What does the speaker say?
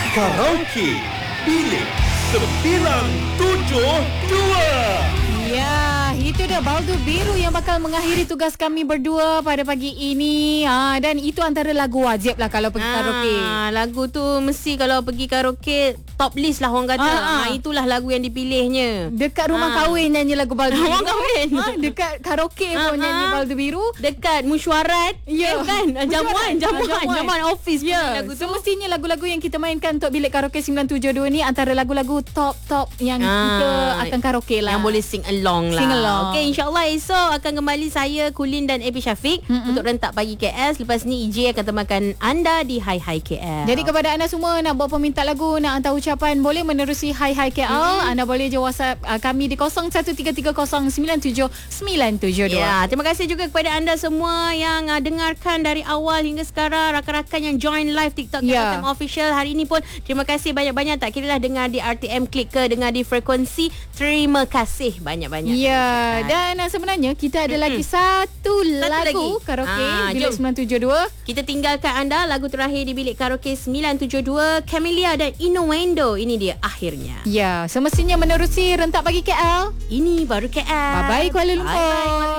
Karaoke Bilik 972. Ya, itu dia Baldu Biru yang bakal mengakhiri tugas kami berdua pada pagi ini. Dan itu antara lagu wajib lah kalau pergi karaoke. Lagu tu mesti kalau pergi karaoke top list lah orang kata. Itulah lagu yang dipilihnya. Dekat rumah kahwin nyanyi lagu Baldu Biru. Rumah kahwin. Dekat karaoke pun nyanyi Baldu Biru. Dekat mesyuarat. Ya. Kan? Jamuan office pun lagu tu. Semestinya lagu-lagu yang kita mainkan untuk bilik karaoke 972 ni antara lagu-lagu top yang kita akan karaoke lah. Yang boleh sing along lah. Sing along. Okay, insyaAllah esok akan kembali saya, Kulin dan AP Syafiq untuk rentak pagi KL. Selepas ni EJ akan temakan anda di Hai Hai KL. Jadi kepada anda semua nak buat peminta lagu, nak hantar ucapan, boleh menerusi Hai Hai KL. Anda boleh je WhatsApp kami di 0133097972. Ya, terima kasih juga kepada anda semua yang dengarkan dari awal hingga sekarang, rakan-rakan yang join live TikTok FM Official hari ini pun terima kasih banyak-banyak. Tak kira lah dengar di RTM Klik ke dengar di frekuensi, terima kasih banyak-banyak. Ya, dan sebenarnya kita ada lagi satu lagu karaoke bilik 972. Kita tinggalkan anda lagu terakhir di bilik karaoke 972, Camellia dan Innuendo. Ini dia akhirnya. Ya, semestinya menerusi rentak pagi KL. Ini baru KL. Bye-bye Kuala Lumpur. Bye-bye.